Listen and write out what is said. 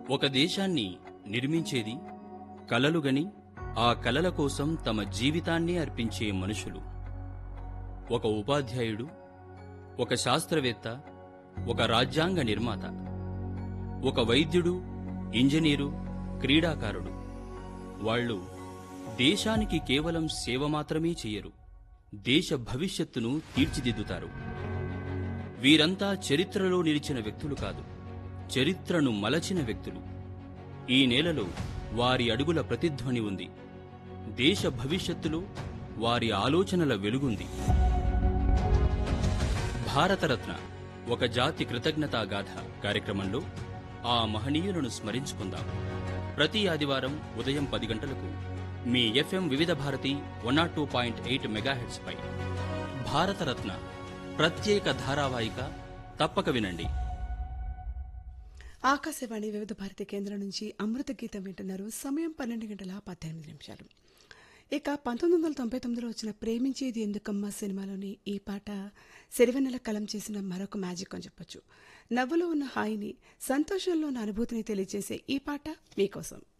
ఒక దేశాన్ని నిర్మించేది కలలుగని ఆ కలల కోసం తమ జీవితాన్ని అర్పించే మనుషులు. ఒక ఉపాధ్యాయుడు, ఒక శాస్త్రవేత్త, ఒక రాజ్యాంగ నిర్మాత, ఒక వైద్యుడు, ఇంజనీరు, క్రీడాకారుడు. వాళ్ళు దేశానికి కేవలం సేవ మాత్రమే చేయరు, దేశ భవిష్యత్తును తీర్చిదిద్దుతారు. వీరంతా చరిత్రలో నిలిచిన వ్యక్తులు కాదు, చరిత్రను మలచిన వ్యక్తులు. ఈ నేలలో వారి అడుగుల ప్రతిధ్వని ఉంది. దేశ భవిష్యత్తులో వారి ఆలోచనల వెలుగుంది. భారతరత్న ఒక జాతి కృతజ్ఞతా గాథ కార్యక్రమంలో ఆ మహనీయులను స్మరించుకుందాం. ప్రతి ఆదివారం ఉదయం 10 గంటలకు మీ FM వివిధ భారతి 102.8 మెగాహెర్ట్జ్ పై భారతరత్న ప్రత్యేక ధారావాహిక తప్పక వినండి. ఆకాశవాణి వివిధ భారతి కేంద్రం నుంచి అమృత గీతం వింటున్నారు. సమయం 12:18. ఇక 1999లో వచ్చిన ప్రేమించేది ఎందుకమ్మా సినిమాలోని ఈ పాట సిరివెన్నెల కలం చేసిన మరొక మ్యాజిక్ అని చెప్పొచ్చు. నవ్వులో ఉన్న హాయిని, సంతోషంలో ఉన్న అనుభూతిని తెలియజేసే ఈ పాట మీకోసం.